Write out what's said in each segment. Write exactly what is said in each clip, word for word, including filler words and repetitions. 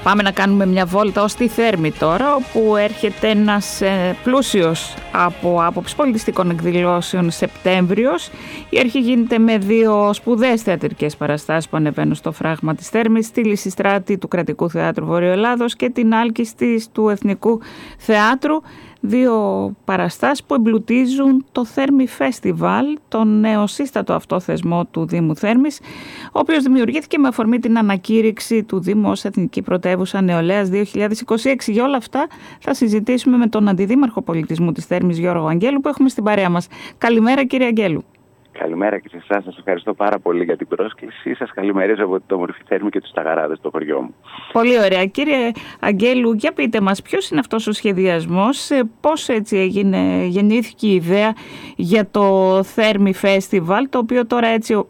Πάμε να κάνουμε μια βόλτα ως τη Θέρμη τώρα, όπου έρχεται ένας ε, πλούσιος από άποψη πολιτιστικών εκδηλώσεων Σεπτέμβριος. Η αρχή γίνεται με δύο σπουδαίες θεατρικές παραστάσεις που ανεβαίνουν στο φράγμα της Θέρμης, τη Λυσιστράτη του Κρατικού Θεάτρου Βορείου Ελλάδος και την Άλκηστη του Εθνικού Θεάτρου. Δύο παραστάσεις που εμπλουτίζουν το Θέρμη Φεστιβάλ, τον νεοσύστατο αυτό θεσμό του Δήμου Θέρμης, ο οποίος δημιουργήθηκε με αφορμή την ανακήρυξη του Δήμου ως Εθνική Πρωτεύουσα Νεολαίας δύο χιλιάδες είκοσι έξι. Για όλα αυτά θα συζητήσουμε με τον Αντιδήμαρχο Πολιτισμού της Θέρμης, Γιώργο Αγγέλου, που έχουμε στην παρέα μας. Καλημέρα, κύριε Αγγέλου. Καλημέρα και σε εσάς. Σας ευχαριστώ πάρα πολύ για την πρόσκληση. Σας καλημερίζω από την όμορφη Θέρμη και τους Ταγαράδες στο χωριό μου. Πολύ ωραία. Κύριε Αγγέλου, για πείτε μας, ποιος είναι αυτός ο σχεδιασμός, πώς έτσι έγινε, γεννήθηκε η ιδέα για το Θέρμη Φεστιβάλ, το οποίο τώρα έτσι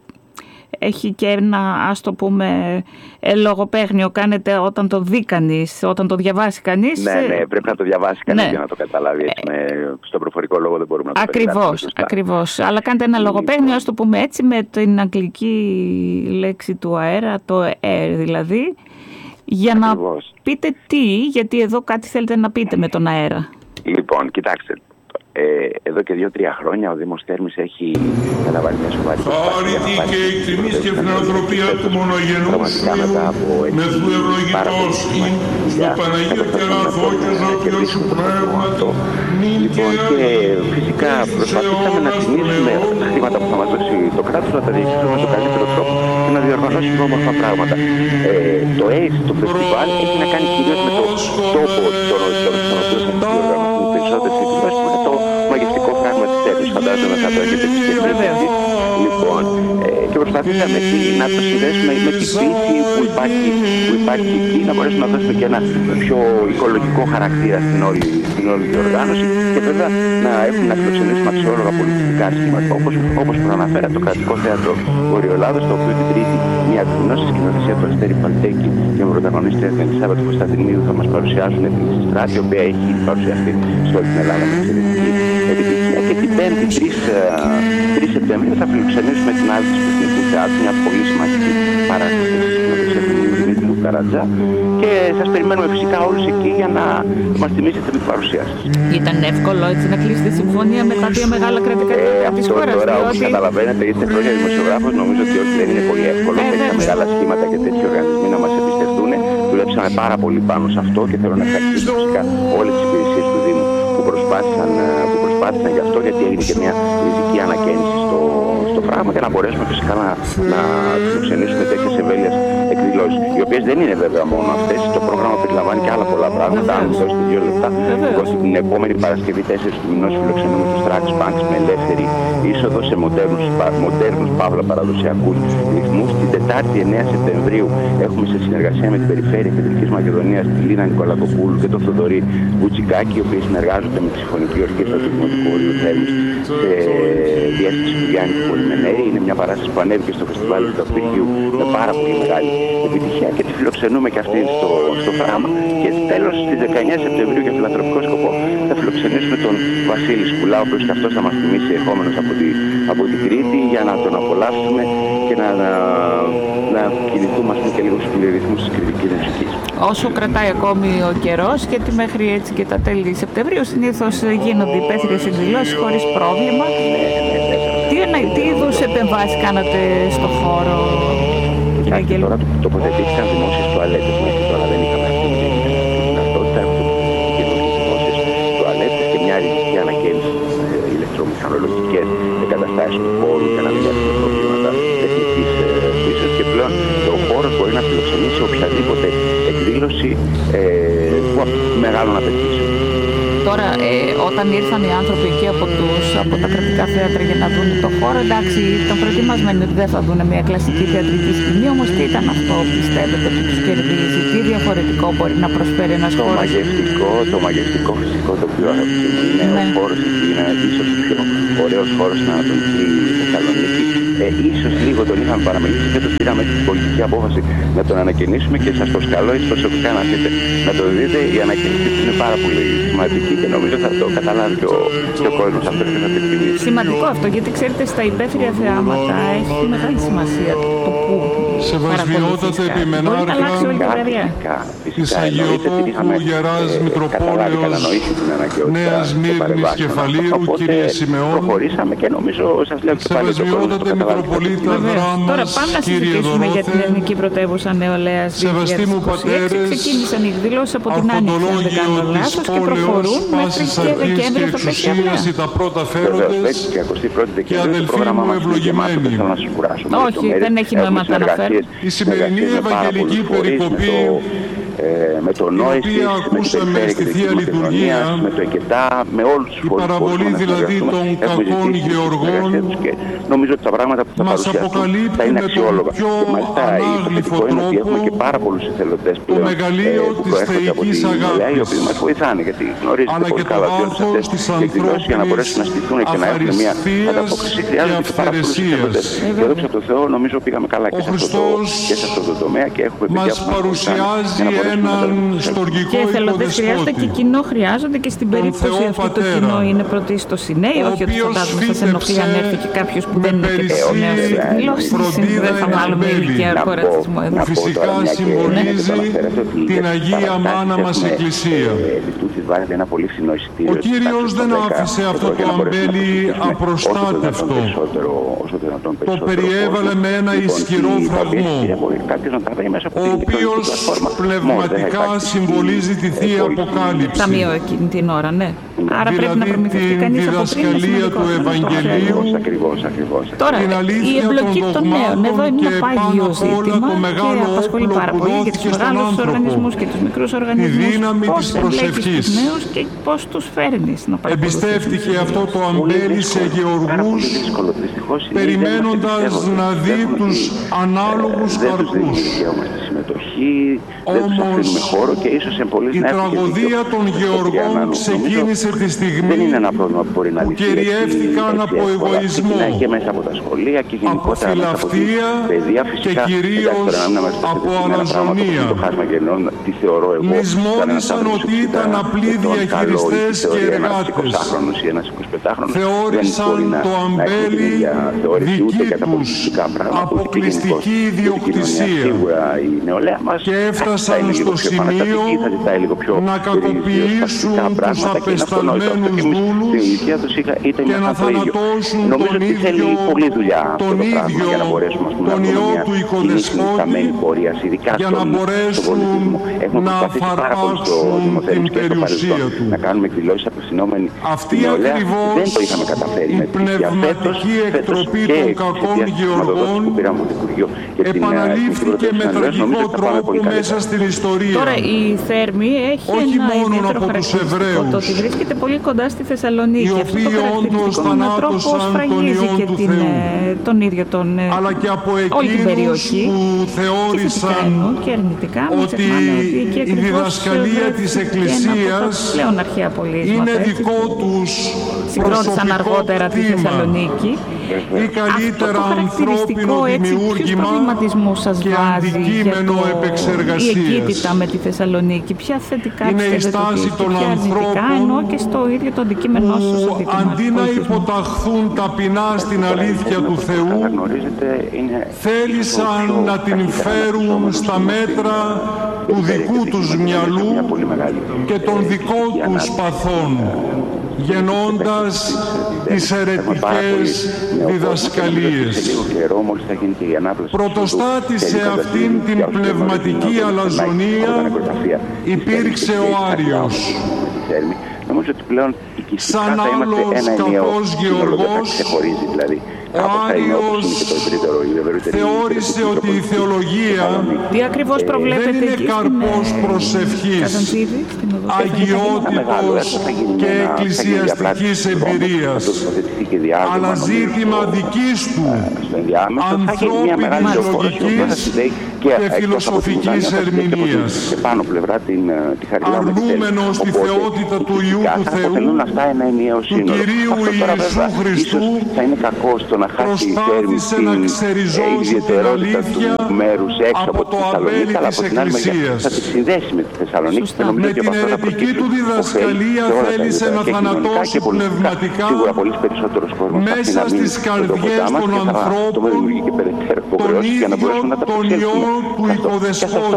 έχει και ένα, ας το πούμε, λογοπαίγνιο κάνετε όταν το δει κανείς, όταν το διαβάσει κανείς. Ναι, ναι, πρέπει να το διαβάσει κανείς, ναι, για να το καταλάβει. Έτσι, με, στο προφορικό λόγο δεν μπορούμε να το ακριβώς, περιγράψουμε. Ακριβώς, αλλά κάνετε ένα λογοπαίγνιο, ας το πούμε έτσι, με την αγγλική λέξη του αέρα, το air δηλαδή, για ακριβώς. Να πείτε τι, γιατί εδώ κάτι θέλετε να πείτε με τον αέρα. Λοιπόν, κοιτάξτε. Ε, εδώ και δύο-τρία χρόνια ο Δήμος Θέρμης έχει καταλαβάνει μια σοβαρή προσπάθεια να πάρει και εκτιμής και φιλανθρωπία του μονογενούς με του ευλογητός στο Παναγίο και αγαθό και ζώπιο σου πνεύματο. Λοιπόν, και φυσικά προσπαθήσαμε να τιμήσουμε τα χρήματα που θα μας δώσει το κράτος, να τα διαχειριστούμε με τον καλύτερο τρόπο και να διοργανώσουμε όμορφα πράγματα. Ε, το έι σι, το φεστιβάλ, έχει να κάνει κυρίως με το τόπο στον οποίο θα διοργανωθούν περισσότερες εκδηλώσεις, που είναι το μαγευτικό φράγμα της Θέρμης, φαντάζομαι θα το έχετε επισκεφτεί. Λοιπόν, ε, και προσπαθήσαμε εκεί να το συνδέσουμε με την φύση που υπάρχει, που υπάρχει εκεί, να μπορέσουμε να δώσουμε και ένα πιο οικολογικό χαρακτήρα στην όλη, στην όλη διοργάνωση και βέβαια να έχουμε να φιλοξενήσουμε αξιόλογα πολιτιστικά σχήματα, όπως, όπως προαναφέρα το Κρατικό Θέατρο Βορείου Ελλάδος, το οποίο την Τρίτη μια γνώση σκηνοθεσία του Αστέρη Παλτέκη και με πρωταγωνίστρια την Ελισάβετ του Κωνσταντινίδου θα μας παρουσιάσουν την Λυσιστράτη, η οποία έχει παρουσιαστεί σε όλη την Ελλάδα με εξαιρετική επιτυχία. Και την Πέμπτη, τρεις Σεπτεμβρίου, θα φιλοξενήσουμε την Άλκηστη του Εθνικού Θεάτρου, μια πολύ σημαντική παράσταση της σκηνοθεσίας του Δημήτριου Καρατζά. Και σας περιμένουμε φυσικά όλους εκεί για να μας τιμήσετε με την παρουσία σας. Ήταν εύκολο έτσι να κλείσετε συμφωνία με τα δύο μεγάλα κρατικά ε, της χώρας? Τώρα, όπως ότι... καταλαβαίνετε, είστε χρόνια δημοσιογράφος, νομίζω ότι όχι, δεν είναι πολύ εύκολο. Ε, τέτοια μεγάλα σχήματα και τέτοιοι οργανισμοί να μας εμπιστευτούν. Δουλέψαμε πάρα πολύ πάνω σε αυτό και θέλω να ευχαριστήσω φυσικά όλες τις υπηρεσίες του Δήμου που προσπάθησαν, που προσπάθησαν γι' αυτό, γιατί έγινε και μια ριζική ανακαίνιση στο, στο φράγμα για να μπορέσουμε φυσικά να, να φιλοξενήσουμε τέτοιες εμβέλειες εκδηλώσεις, οι οποίες δεν είναι βέβαια μόνο αυτές. Το πρόγραμμα περιλαμβάνει και άλλα πολλά πράγματα. Αν μου δώσετε δύο λεπτά, εγώ την επόμενη Παρασκευή τέσσερις του μηνός φιλοξενούμε τους Trax Banks με ελεύθερη είσοδο σε μοντέρνους, μοντέρνους παύλα παραδοσιακούς ρυθμούς. Την Τετάρτη εννέα Σεπτεμβρίου έχουμε σε συνεργασία με την Περιφέρεια Κεντρικής Μακεδονίας τη Λίνα Νικολακοπούλου και τον Θοδωρή Βουτσικάκη, οι οποίοι συνεργάζονται με τη Συμφωνική Ορχήστρα του Δημοτικού Ορείου Θέρμης σε διεύθυνση του Γιάννη του Πολυμενέρη. Είναι μια παράσταση που ανέβηκε στο φεστιβάλ του Καυτουργίου με πάρα πολύ μεγάλη επιτυχία και τη φιλοξενούμε και αυτή στο, στο φράγμα. Και τέλος, στις δεκαεννέα Σεπτεμβρίου, για φιλανθρωπικό σκοπό, θα φιλοξενήσουμε τον Βασίλη Σκουλά, ο οποίος και αυτός θα μας τιμήσει ερχόμενος από, τη, από την Κρήτη, για να τον απολαύσουμε και να, να, να κινηθούμε και λίγο στους ρυθμούς της κριτικής μουσικής. Όσο κρατάει ακόμη ο καιρός, γιατί μέχρι έτσι και τα τέλη Σεπτεμβρίου συνήθως γίνονται υπαίθριες εκδηλώσεις χωρίς πρόβλημα. Ναι, ναι, ναι. Τι, τι είδους επεμβάσεις κάνατε στο χώρο, κύριε Αγγέλου? Τώρα τοποθετήθηκαν δημόσιες τουαλέτες, μέχρι τώρα δεν είχαμε αυτή τη δυνατότητα. Έχουμε τοποθετηθεί καινούργιες δημόσιες τουαλέτες και μια ριζική ανακαίνιση ηλεκτρομηχανολογικές εγκαταστάσεις του χώρου για να μην έχουμε προβλήματα τεχνικής φύσεως. Και πλέον ο χώρος μπορεί να φιλοξενήσει οποιαδήποτε εκδήλωση ε, που μεγάλων απαιτήσεων. Τώρα, ε, όταν ήρθαν οι άνθρωποι εκεί από, τους, από τα κρατικά θέατρα για να δουν το χώρο, εντάξει, ήταν προετοιμασμένοι ότι δεν θα δουν μια κλασική θεατρική σκηνή, όμως τι ήταν αυτό, πιστεύετε, που τους κερδίζει, τι διαφορετικό μπορεί να προσφέρει ένας το χώρος? Μαγευτικό, το μαγευτικό φυσικό τοπίο, αγαπητοί μου, είναι ναι. ο χώρος εκεί, είναι ίσως ο πιο ωραίος χώρος στην Ανατολική Θεσσαλονίκη. Ε, ίσως λίγο τον είχαμε παραμελήσει και το πήραμε την πολιτική απόφαση να τον ανακαινήσουμε και σας προσκαλώ εσείς προσωπικά να δείτε, να το δείτε. Η ανακαινήση είναι πάρα πολύ σημαντική και νομίζω θα το καταλάβει και ο, και ο κόσμος αυτό και θα το εκτιμήσει. Σημαντικό αυτό, γιατί ξέρετε, στα υπαίθρια θεάματα έχει μεγάλη σημασία το πού Σεβασμιότατε επιμενάρχα της Αγιοτόπου Γεράς Μητροπόλεως Νέας Μύρνης Κεφαλήρου, κύριε Σιμεών. Σεβασμιότατε Μητροπολίτα Δράμας, κύριε Δωρόθε. Για την Εθνική Πρωτεύουσα Νεολαίας Σεβαστοί μου πατέρες, ξεκίνησαν οι εκδηλώσεις από την Άνοιξη, αν δεν κάνω λάθος, και προχωρούν μέχρι και Δεκέμβριο θα πέσει αυλαία. Τα πρώτα φέροντες και αδελφοί μου ευλογημένοι. Όχι, δεν έχει νόημα να αναφέρω. Η σημερινή Ευαγγελική περικοπή, με το Νόησης, με την περιφέρεια της Δημοτικονίας, με το ΕΚΕΤΑ, με όλους τους φορείς. Η παραβολή δηλαδή των κακών γεωργών νομίζω ότι τα πράγματα που θα παρουσιαστούν θα είναι αξιόλογα. Και μάλιστα υποτιτικό είναι ότι έχουμε και πάρα πολλούς εθελοντές πλέον που προέρχονται από την Νεολαία, οι οποίοι μας βοηθάνε, γιατί γνωρίζετε πολύ καλά ότι όλες αυτές τις εκδηλώσεις για να μπορέσουν να στηθούν και να έχουν μια ανταπόκριση χρειάζονται και πάρα πολλούς εθελοντές. Και δόξα τω Θεώ νομίζω πήγαμε καλά και σε αυτό το τομέα και έχουμε παιδιά που μας βοηθάνε. Έναν στοργικό και εθελοντές χρειάζονται και κοινό χρειάζονται και στην περίπτωση αυτή το κοινό είναι πρωτίστως οι νέοι. Όχι ότι φαντάζομαι σας ενοχλεί αν έρθει και κάποιος που δεν είναι και ο νέος εκδηλώσεις. Δεν θα βάλουμε ηλικιακό ρατσισμό εδώ. Φυσικά συμβολίζει την Αγία Μάνα μας Εκκλησία. Ο Κύριος δεν άφησε αυτό το αμπέλι απροστάτευτο. Το περιέβαλε με ένα ισχυρό φραγμό, ο οποίος πνευματικά συμβολίζει τη Θεία Αποκάλυψη. Ταμείο εκείνη την ώρα, ναι. Άρα πρέπει να προμηθευτεί κανείς από πριν. Τη διδασκαλία του Ευαγγελίου, τώρα, την η αλήθεια εμπλοκή των των νέων. Εδώ δογμάτων είναι και ένα πάνω πάγιο απ' όλα ζήτημα το και μεγάλο απασχολεί όπλο πάρα που πολύ και τους δόθηκε στον μεγάλους άνθρωπο. οργανισμούς και τους μικρούς οργανισμούς. Η δύναμη πώς της εμπλέκεις προσευχής. τους νέους και πώς τους φέρνεις να παρακολουθούν. Εμπιστεύτηκε αυτό το αμπέλι σε γεωργούς, περιμένοντας να δει τους ανάλογους καρπούς. Όμως η τραγωδία των γεωργών ξεκίνησε τη στιγμή που κυριεύτηκαν από εγωισμό, από φιλαυτία και κυρίως από αλαζονία. Λησμόνησαν ότι ήταν απλοί διαχειριστές και εργάτες. Θεώρησαν το αμπέλι δική τους αποκλειστική ιδιοκτησία και έφτασαν στο σημείο να κακοποιήσουν τους απεσταλμένους δούλους και να θανατώσουν τον ίδιο τον ίδιο τον ιό του οικοδεσπότη για να μπορέσουν να φαρπάξουν την περιουσία του. Αυτή ακριβώς η πνευματική εκτροπή των κακών γεωργών επαναλήφθηκε με τραγικό τρόπο μέσα στην ιστορία. Τώρα η Θέρμη έχει όχι ένα μόνο ιδιαίτερο από τους χαρακτηριστικό, Εβραίους, το ότι βρίσκεται πολύ κοντά στη Θεσσαλονίκη. οι Αυτό το οποίοι όντως χαρακτηριστικό με τρόπο θανάτωσαν τον σφραγίζει Υιόν και του την, Θεού, ε, τον ίδιο τον, ε, αλλά και από όλη την εκείνους περιοχή που και θετικά εννοώ θεώρησαν και αρνητικά. Μην ότι ξεχνάμε ότι εκεί η ακριβώς διδασκαλία βρέθηκε της ένα από τα Εκκλησίας πλέον αρχαία πολίσματα, είναι έτσι, δικό τους συγκρότησαν προσωπικό αργότερα τη κτήμα Θεσσαλονίκη. ή καλύτερα Αυτό το χαρακτηριστικό, ανθρώπινο έτσι, ποιους δημιούργημα προβληματισμούς σας και βάζει για αντικείμενο το, η επεξεργασίας. εγκύτητα με τη Θεσσαλονίκη, ποια θετικά Είναι η πιστεύετε ότι στάση έχει, των ποια αρνητικά, ανθρώπων ενώ και στο ίδιο το αντικείμενό σας που αντικείμενο αντί να υποταχθούν ταπεινά στην αλήθεια του Θεού, θέλησαν να την φέρουν στα μέτρα του δικού τους μυαλού και των δικών τους παθών, γεννώντας τις αιρετικές διδασκαλίες. Πρωτοστάτης σε αυτήν την πνευματική αλαζονία υπήρξε ο Άριος. Σαν άλλος κακός γεωργός, ο Άριος θεώρησε ότι η θεολογία δεν είναι καρπός προσευχής, αγιότητος και εκκλησιαστικής εμπειρίας, αλλά ζήτημα δικής του ανθρώπινης λογικής και φιλοσοφικής ερμηνείας, και πάνω πλευρά την, τη αρνούμενος τη θεότητα του Υιού του Θεού, αυτά ένα ενιαίο του Κυρίου Ιησού Χριστού, θα είναι κακό στο να χάσει η θέρμη την ιδιαιτερότητα του μέρους έξω από τη Θεσσαλονίκη, αλλά από την άλλη μεριά θα τη συνδέσει με τη Θεσσαλονίκη. Με την αιρετική του διδασκαλία θέλησε να θανατώσει πνευματικά μέσα στις καρδιές των ανθρώπων τον ίδιο τον Υιό του οικοδεσπότη,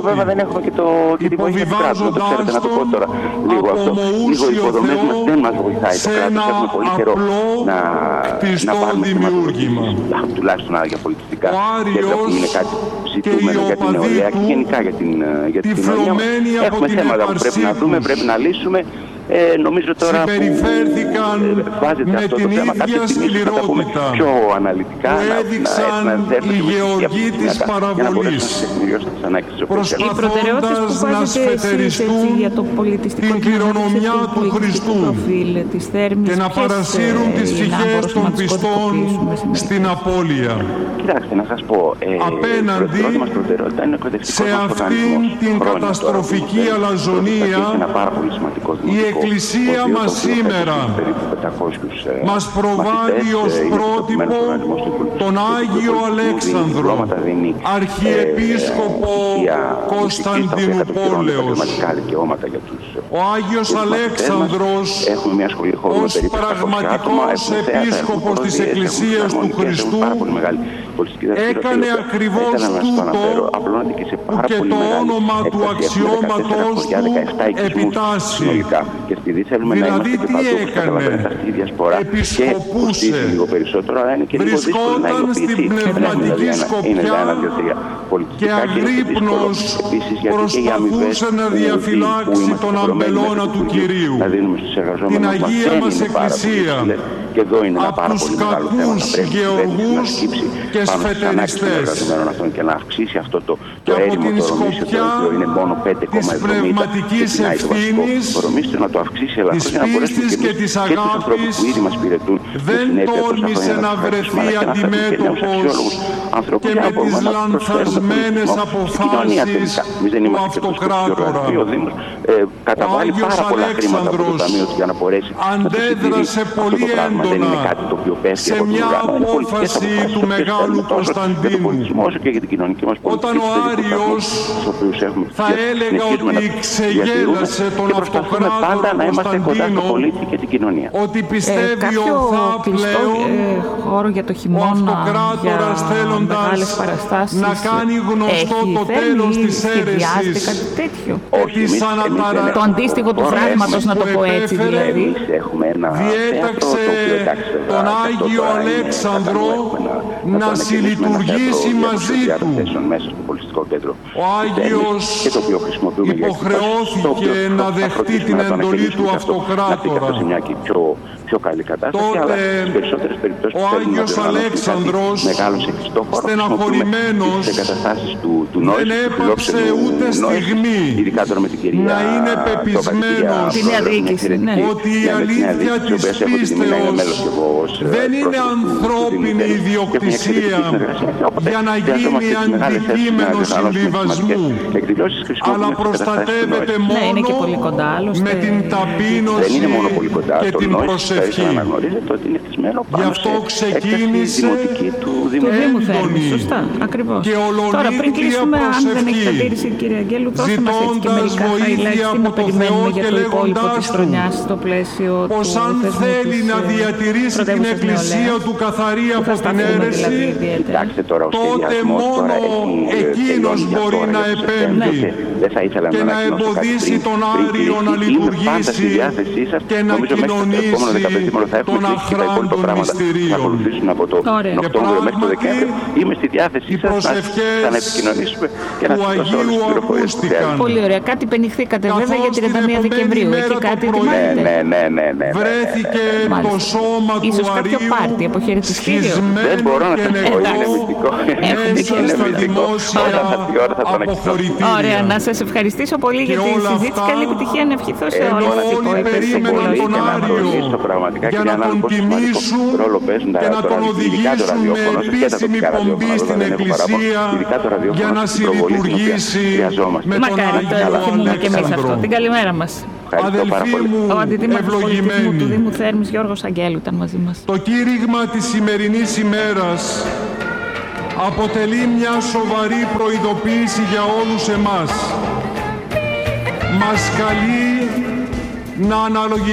υποβιβάζοντάς τον από ομοούσιο Θεό σε ένα απλό κτιστό δημιούργημα. Τουλάχιστον για πολιτιστικά. Ο Άριος και οι οπαδοί του, τυφλωμένοι από την έπαρσή τους, πρέπει να λύσουμε. Ε, νομίζω τώρα συμπεριφέρθηκαν που, με την ίδια σκληρότητα πιο αναλυτικά, που έδειξαν να, να, να, οι γεωργοί της παραβολής, προσπαθώντας να σφετεριστούν την κληρονομιά του Χριστού και να παρασύρουν τις ψυχές των πιστών στην απώλεια. Κοιτάξτε, να σας πω, ε, απέναντι σε αυτήν την καταστροφική αλαζονία, η Εκκλησία μας σήμερα μας προβάλλει ως πρότυπο τον Άγιο Αλέξανδρο, Αρχιεπίσκοπο Κωνσταντινουπόλεως. Ο Άγιος Αλέξανδρος ως πραγματικός επίσκοπος της Εκκλησίας του Χριστού έκανε ακριβώς τούτο που και το όνομα του αξιώματος του επιτάσσει. Δηλαδή τι έκανε? Επισκοπούσε, βρισκόταν στην πνευματική σκοπιά και αγρύπνος προσπαθούσε να διαφυλάξει τον αμπελώνα του Κυρίου, την Αγία μας Εκκλησία, από τους κακούς γεωργούς και σφετεριστές, και από την σκοπιά της πνευματικής ευθύνης, της πίστης και της αγάπης, δεν τόλμησε να βρεθεί αντιμέτωπος και με τις λανθασμένες αποφάσεις του αυτοκράτορα. Ο Άγιος Αλέξανδρος αντέδρασε πολύ έντονα σε μια απόφαση του Μεγάλου Κωνσταντίνου, όταν ο Άριος, θα έλεγα ότι ξεγέλασε τον αυτοκράτορα Κωνσταντίνο, ότι πιστεύει ορθά πλέον ο αυτοκράτορας θέλοντας να κάνει γνωστό το τέλος της αίρεσης και της αναταραχής. Το αντίστοιχο του φράγματος, να το πω έτσι δηλαδή. Διέταξε τον Άγιο Αλέξανδρο να συλλειτουργήσει μαζί του. Ο Άγιος υποχρεώθηκε να δεχτεί την εντολή του αυτοκράτορα. Τότε ο Άγιος Αλέξανδρος, στεναχωρημένος, δεν έπαψε ούτε στιγμή να είναι πεπισμένος ότι η αλήθεια της πίστεως δεν είναι ανθρώπινη ιδιοκτησία για να γίνει αντικείμενο συμβιβασμού, αλλά προστατεύεται μόνο με την ταπείνωση και την προσευχή. Γι' αυτό ξεκίνησε έντονη και ολονύτρια προσευχή, ζητώντας βοήθεια από το Θεό και λέγοντάς του πως αν θέλει να διατηρήσει την Εκκλησία του καθαρή από την αίρεση, τότε μόνο εκείνος μπορεί να επέμβει και να εμποδίσει τον Άριο να λειτουργήσει και να κοινωνήσει των αχράντων μυστηρίων. Και πράγματι οι προσευχές του Αγίου ακούστηκαν. Πολύ ωραία. Κάτι πενιχθήκατε βέβαια για τριάντα μία Δεκεμβρίου. Εκεί κάτι ετοιμάζεται. Βρέθηκε το σώμα του Αρίου σχισμένο και νεκρό μέσα στα δημόσια αποχωρητήρια. Ωραία, να σας ευχαριστήσω πολύ για τη συζήτηση. Καλή επιτυχία να ευχηθώ σε όλα. Όλοι περίμεναν τον Άριο για να τον τιμήσουν ακούσουν και να τον οδηγήσουν με επίσημη πομπή στην Εκκλησία για να συλλειτουργήσει με τον Άγιο Αλέξανδρο. Την καλημέρα μας. Αδελφοί μου, ευλογημένοι, του Δήμου Θέρμης Γιώργος Αγγέλου ήταν μαζί μας. Το κήρυγμα της σημερινής ημέρας αποτελεί μια σοβαρή προειδοποίηση για όλους εμάς. Μας καλεί να αναλογιστούμε